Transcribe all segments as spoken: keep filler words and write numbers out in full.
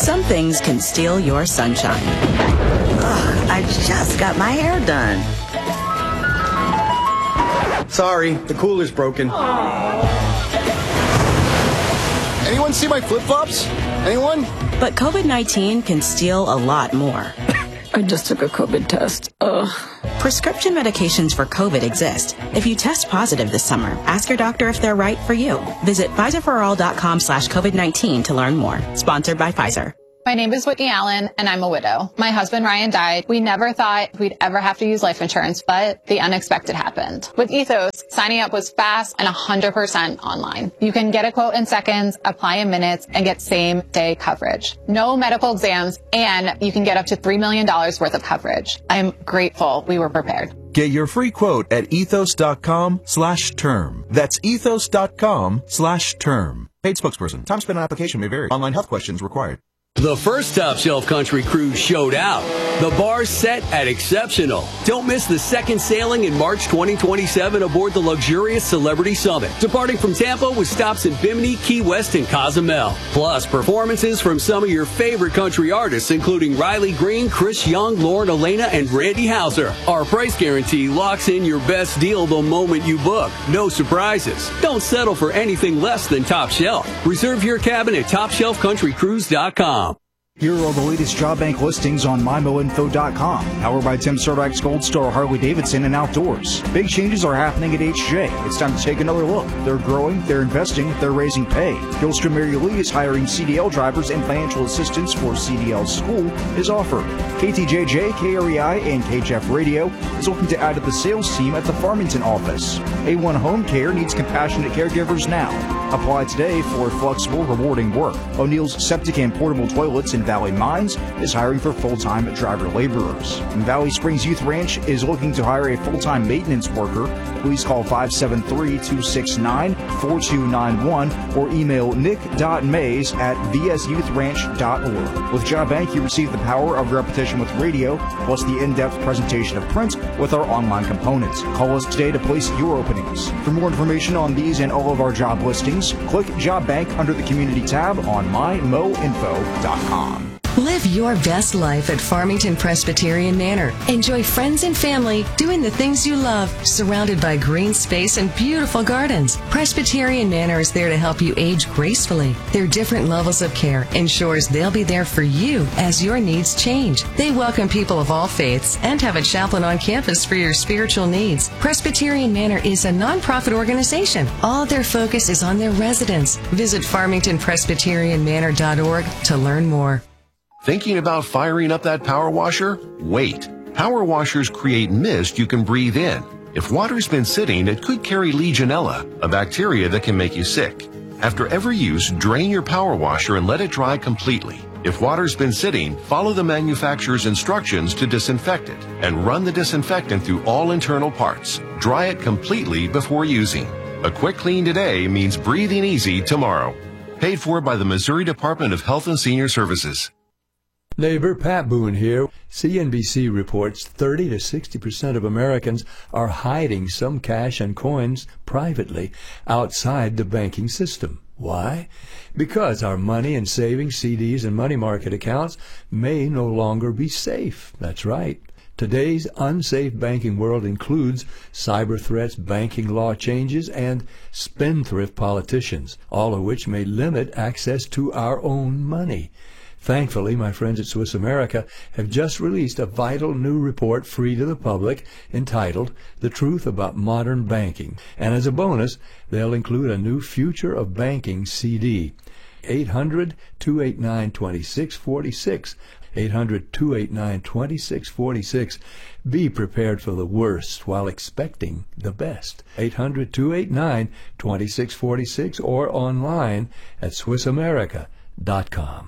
Some things can steal your sunshine. Ugh, I just got my hair done. Sorry, the cooler's broken. Anyone see my flip-flops? Anyone? But COVID nineteen can steal a lot more. I just took a COVID test. Ugh. Prescription medications for COVID exist. If you test positive this summer, ask your doctor if they're right for you. Visit Pfizer for all dot com slash COVID nineteen to learn more. Sponsored by Pfizer. My name is Whitney Allen, and I'm a widow. My husband, Ryan, died. We never thought we'd ever have to use life insurance, but the unexpected happened. With Ethos, signing up was fast and one hundred percent online. You can get a quote in seconds, apply in minutes, and get same-day coverage. No medical exams, and you can get up to three million dollars worth of coverage. I'm grateful we were prepared. Get your free quote at ethos.com slash term. That's ethos.com slash term. Paid spokesperson. Time spent on application may vary. Online health questions required. The first Top Shelf Country Cruise showed out. The bar's set at exceptional. Don't miss the second sailing in March twenty twenty-seven aboard the luxurious Celebrity Summit, departing from Tampa with stops in Bimini, Key West, and Cozumel. Plus, performances from some of your favorite country artists, including Riley Green, Chris Young, Lauren Elena, and Randy Houser. Our price guarantee locks in your best deal the moment you book. No surprises. Don't settle for anything less than Top Shelf. Reserve your cabin at top shelf country cruise dot com. Here are the latest job bank listings on my mo info dot com. Powered by Tim Surdyk's Gold Star Harley Davidson and Outdoors. Big changes are happening at H J. It's time to take another look. They're growing, they're investing, they're raising pay. Gilstrom Mary Lee is hiring C D L drivers, and financial assistance for C D L school is offered. K T J J, K R E I, and K J F Radio is looking to add to the sales team at the Farmington office. A one Home Care needs compassionate caregivers now. Apply today for flexible, rewarding work. O'Neill's Septic and Portable Toilets in Valley Mines is hiring for full-time driver laborers. And Valley Springs Youth Ranch is looking to hire a full-time maintenance worker. Please call five seven three, two six nine, four two nine one or email nick dot mays at v s youth ranch dot org. With Job Bank, you receive the power of repetition with radio, plus the in-depth presentation of print with our online components. Call us today to place your openings. For more information on these and all of our job listings, click Job Bank under the Community tab on my mo info dot com. Live your best life at Farmington Presbyterian Manor. Enjoy friends and family doing the things you love, surrounded by green space and beautiful gardens. Presbyterian Manor is there to help you age gracefully. Their different levels of care ensures they'll be there for you as your needs change. They welcome people of all faiths and have a chaplain on campus for your spiritual needs. Presbyterian Manor is a nonprofit organization. All their focus is on their residents. Visit farmington presbyterian manor dot org to learn more. Thinking about firing up that power washer? Wait. Power washers create mist you can breathe in. If water's been sitting, it could carry Legionella, a bacteria that can make you sick. After every use, drain your power washer and let it dry completely. If water's been sitting, follow the manufacturer's instructions to disinfect it and run the disinfectant through all internal parts. Dry it completely before using. A quick clean today means breathing easy tomorrow. Paid for by the Missouri Department of Health and Senior Services. Neighbor Pat Boone here. C N B C reports thirty to sixty percent of Americans are hiding some cash and coins privately outside the banking system. Why? Because our money and savings, C Ds, and money market accounts may no longer be safe. That's right. Today's unsafe banking world includes cyber threats, banking law changes, and spendthrift politicians, all of which may limit access to our own money. Thankfully, my friends at Swiss America have just released a vital new report free to the public entitled The Truth About Modern Banking. And as a bonus, they'll include a new Future of Banking C D. eight hundred, two eight nine, two six four six. eight hundred, two eight nine, two six four six. Be prepared for the worst while expecting the best. eight hundred, two eight nine, two six four six or online at swiss america dot com.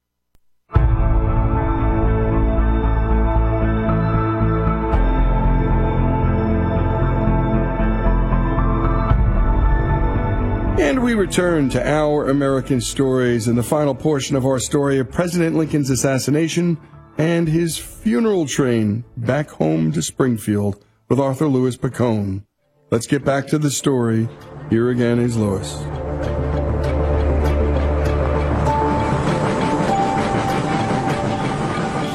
And we return to Our American Stories in the final portion of our story of President Lincoln's assassination and his funeral train back home to Springfield with Arthur Louis Pacone. Let's get back to the story. Here again is Louis.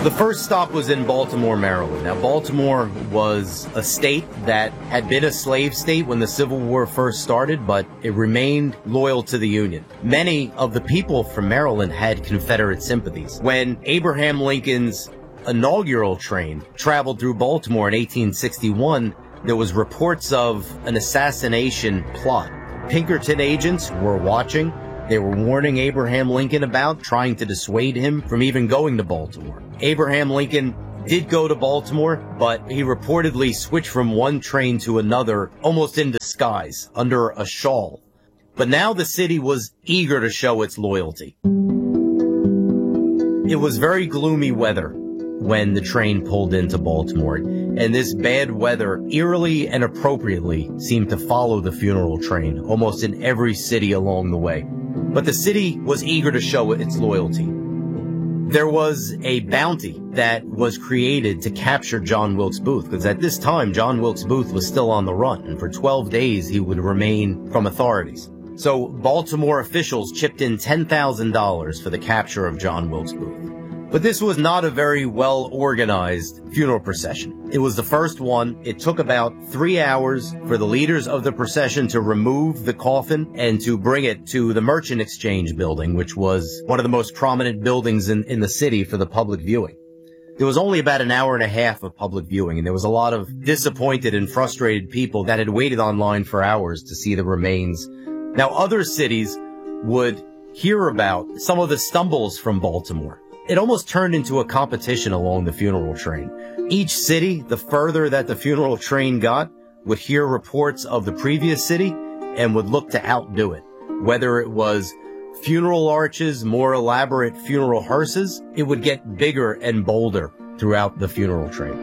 The first stop was in Baltimore, Maryland. Now, Baltimore was a state that had been a slave state when the Civil War first started, but it remained loyal to the Union. Many of the people from Maryland had Confederate sympathies. When Abraham Lincoln's inaugural train traveled through Baltimore in eighteen sixty-one, there was reports of an assassination plot. Pinkerton agents were watching. They were warning Abraham Lincoln about trying to dissuade him from even going to Baltimore. Abraham Lincoln did go to Baltimore, but he reportedly switched from one train to another almost in disguise, under a shawl. But now the city was eager to show its loyalty. It was very gloomy weather when the train pulled into Baltimore, and this bad weather eerily and appropriately seemed to follow the funeral train almost in every city along the way. But the city was eager to show its loyalty. There was a bounty that was created to capture John Wilkes Booth, because at this time, John Wilkes Booth was still on the run, and for twelve days he would remain from authorities. So Baltimore officials chipped in ten thousand dollars for the capture of John Wilkes Booth. But this was not a very well-organized funeral procession. It was the first one. It took about three hours for the leaders of the procession to remove the coffin and to bring it to the Merchant Exchange building, which was one of the most prominent buildings in, in the city for the public viewing. There was only about an hour and a half of public viewing, and there was a lot of disappointed and frustrated people that had waited online for hours to see the remains. Now, other cities would hear about some of the stumbles from Baltimore. It almost turned into a competition along the funeral train. Each city, the further that the funeral train got, would hear reports of the previous city and would look to outdo it. Whether it was funeral arches, more elaborate funeral hearses, it would get bigger and bolder throughout the funeral train.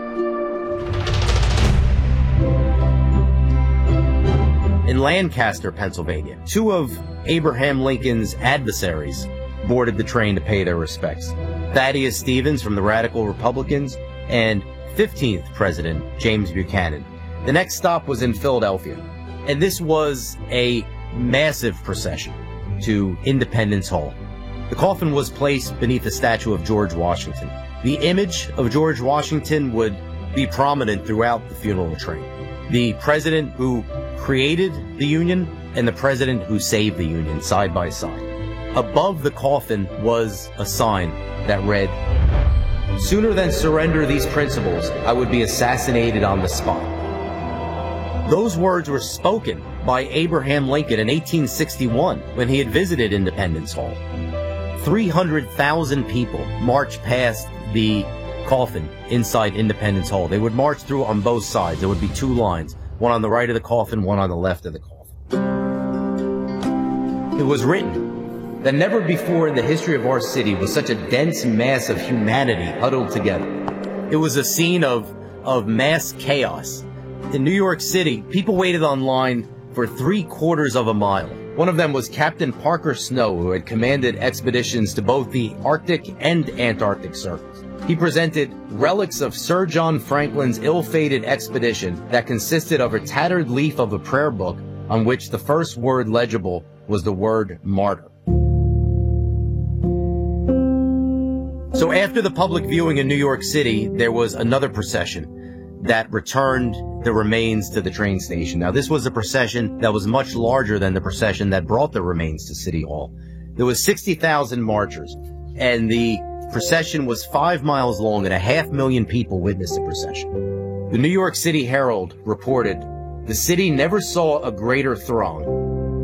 In Lancaster, Pennsylvania, two of Abraham Lincoln's adversaries boarded the train to pay their respects. Thaddeus Stevens from the Radical Republicans and fifteenth President James Buchanan. The next stop was in Philadelphia, and this was a massive procession to Independence Hall. The coffin was placed beneath a statue of George Washington. The image of George Washington would be prominent throughout the funeral train. The president who created the Union and the president who saved the Union side by side. Above the coffin was a sign that read, "Sooner than surrender these principles, I would be assassinated on the spot." Those words were spoken by Abraham Lincoln in eighteen sixty-one when he had visited Independence Hall. three hundred thousand people marched past the coffin inside Independence Hall. They would march through on both sides. There would be two lines, one on the right of the coffin, one on the left of the coffin. It was written that never before in the history of our city was such a dense mass of humanity huddled together. It was a scene of, of mass chaos. In New York City, people waited online for three quarters of a mile. One of them was Captain Parker Snow, who had commanded expeditions to both the Arctic and Antarctic circles. He presented relics of Sir John Franklin's ill-fated expedition that consisted of a tattered leaf of a prayer book on which the first word legible was the word martyr. So after the public viewing in New York City, there was another procession that returned the remains to the train station. Now, this was a procession that was much larger than the procession that brought the remains to City Hall. There was sixty thousand marchers, and the procession was five miles long, and a half million people witnessed the procession. The New York City Herald reported, "The city never saw a greater throng."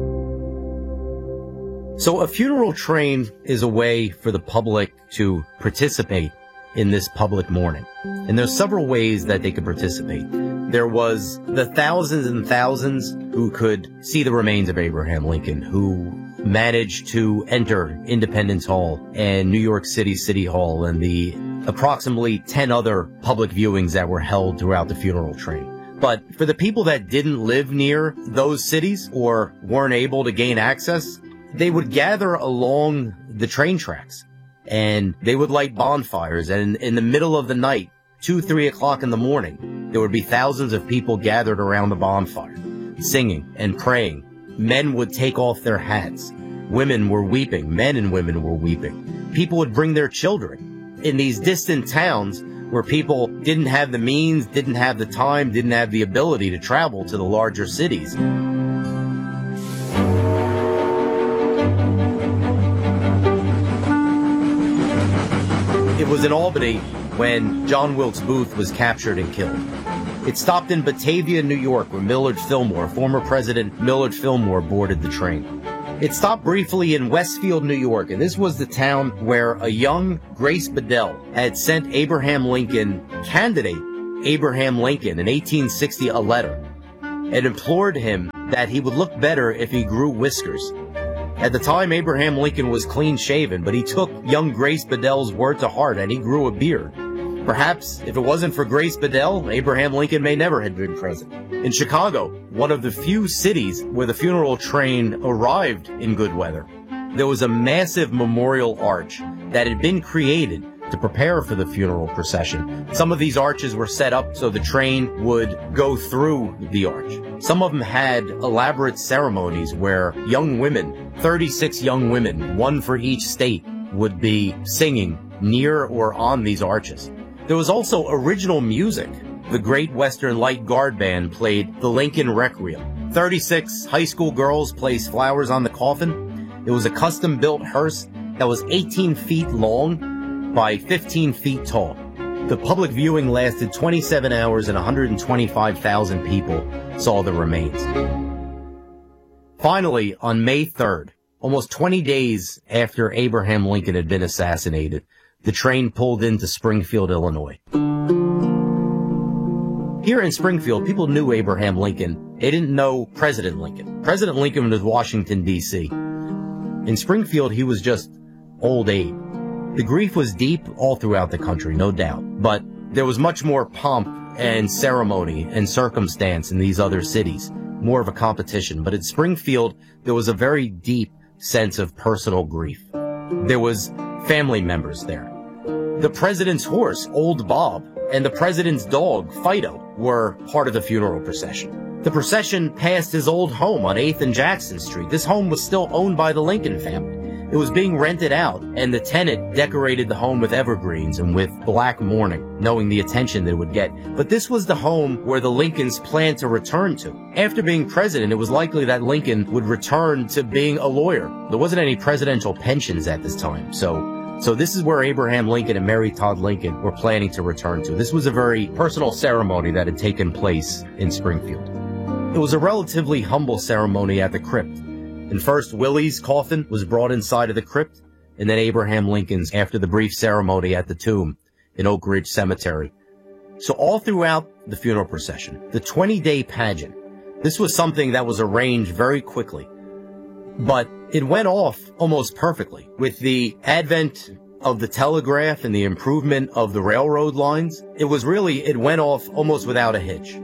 So a funeral train is a way for the public to participate in this public mourning. And there's several ways that they could participate. There was the thousands and thousands who could see the remains of Abraham Lincoln, who managed to enter Independence Hall and New York City City Hall and the approximately ten other public viewings that were held throughout the funeral train. But for the people that didn't live near those cities or weren't able to gain access, they would gather along the train tracks and they would light bonfires. And in the middle of the night, two, three o'clock in the morning, there would be thousands of people gathered around the bonfire, singing and praying. Men would take off their hats. Women were weeping. Men and women were weeping. People would bring their children. in these distant towns where people didn't have the means, didn't have the time, didn't have the ability to travel to the larger cities. It was in Albany when John Wilkes Booth was captured and killed. It stopped in Batavia, New York, where Millard Fillmore, former President Millard Fillmore, boarded the train. It stopped briefly in Westfield, New York, and this was the town where a young Grace Bedell had sent Abraham Lincoln, candidate Abraham Lincoln, in eighteen sixty a letter and implored him that he would look better if he grew whiskers. At the time, Abraham Lincoln was clean-shaven, but he took young Grace Bedell's word to heart, and he grew a beard. Perhaps, if it wasn't for Grace Bedell, Abraham Lincoln may never have been president. In Chicago, one of the few cities where the funeral train arrived in good weather, there was a massive memorial arch that had been created to prepare for the funeral procession. Some of these arches were set up so the train would go through the arch. Some of them had elaborate ceremonies where young women, thirty-six young women, one for each state, would be singing near or on these arches. There was also original music. The Great Western Light Guard Band played the Lincoln Requiem. thirty-six high school girls placed flowers on the coffin. It was a custom-built hearse that was eighteen feet long by fifteen feet tall. The public viewing lasted twenty-seven hours and one hundred twenty-five thousand people saw the remains. Finally, on May third, almost twenty days after Abraham Lincoln had been assassinated, the train pulled into Springfield, Illinois. Here in Springfield, people knew Abraham Lincoln. They didn't know President Lincoln. President Lincoln was Washington, D C In Springfield, he was just old Abe. The grief was deep all throughout the country, no doubt, but there was much more pomp and ceremony and circumstance in these other cities, more of a competition. But at Springfield, there was a very deep sense of personal grief. There was family members there. The president's horse, Old Bob, and the president's dog, Fido, were part of the funeral procession. The procession passed his old home on eighth and Jackson Street. This home was still owned by the Lincoln family. It was being rented out, and the tenant decorated the home with evergreens and with black mourning, knowing the attention that it would get. But this was the home where the Lincolns planned to return to. After being president, it was likely that Lincoln would return to being a lawyer. There wasn't any presidential pensions at this time, so so this is where Abraham Lincoln and Mary Todd Lincoln were planning to return to. This was a very personal ceremony that had taken place in Springfield. It was a relatively humble ceremony at the crypt. And first, Willie's coffin was brought inside of the crypt, and then Abraham Lincoln's after the brief ceremony at the tomb in Oak Ridge Cemetery. So all throughout the funeral procession, the twenty-day pageant, this was something that was arranged very quickly. But it went off almost perfectly. With the advent of the telegraph and the improvement of the railroad lines, it was really, it went off almost without a hitch.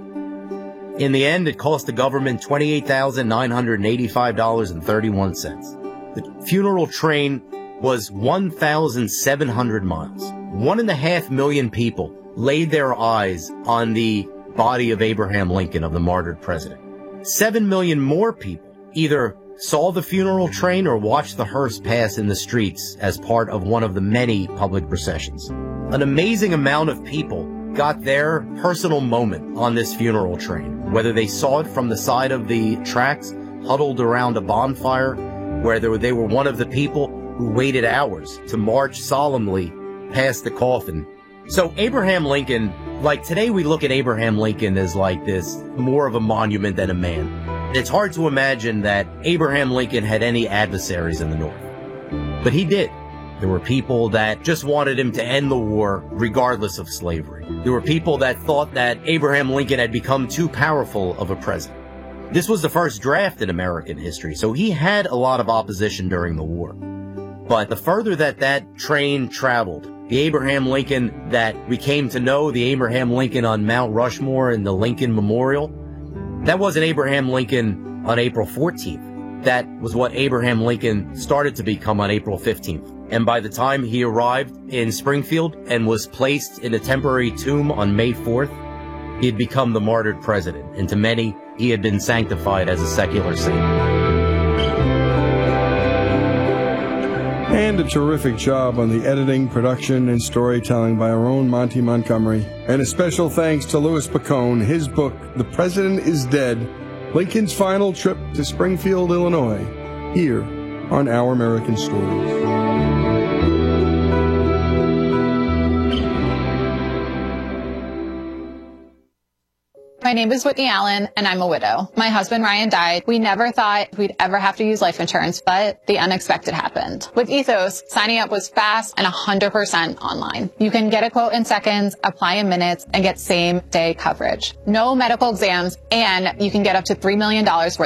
In the end, it cost the government twenty-eight thousand nine hundred eighty-five dollars and thirty-one cents. The funeral train was one thousand seven hundred miles. One and a half million people laid their eyes on the body of Abraham Lincoln, of the martyred president. Seven million more people either saw the funeral train or watched the hearse pass in the streets as part of one of the many public processions. An amazing amount of people got their personal moment on this funeral train, whether they saw it from the side of the tracks, huddled around a bonfire, whether they were one of the people who waited hours to march solemnly past the coffin. So Abraham Lincoln, like today we look at Abraham Lincoln as like this, more of a monument than a man. It's hard to imagine that Abraham Lincoln had any adversaries in the North. But he did. There were people that just wanted him to end the war regardless of slavery. There were people that thought that Abraham Lincoln had become too powerful of a president. This was the first draft in American history, so he had a lot of opposition during the war. But the further that that train traveled, the Abraham Lincoln that we came to know, the Abraham Lincoln on Mount Rushmore and the Lincoln Memorial, that wasn't Abraham Lincoln on April fourteenth. That was what Abraham Lincoln started to become on April fifteenth. And by the time he arrived in Springfield and was placed in a temporary tomb on May fourth, he had become the martyred president. And to many, he had been sanctified as a secular saint. And a terrific job on the editing, production, and storytelling by our own Monty Montgomery. And a special thanks to Louis Pacone, his book, The President is Dead, Lincoln's Final Trip to Springfield, Illinois, here on Our American Stories. My name is Whitney Allen, and I'm a widow. My husband, Ryan, died. We never thought we'd ever have to use life insurance, but the unexpected happened. With Ethos, signing up was fast and one hundred percent online. You can get a quote in seconds, apply in minutes, and get same-day coverage. No medical exams, and you can get up to three million dollars worth